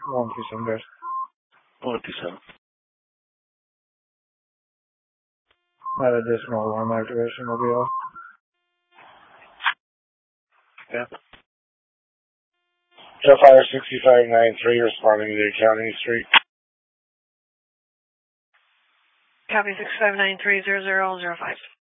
127, good. 127. That additional alarm activation will be off. Yeah. Jetfire 6593 responding to County Street. Copy 65930005.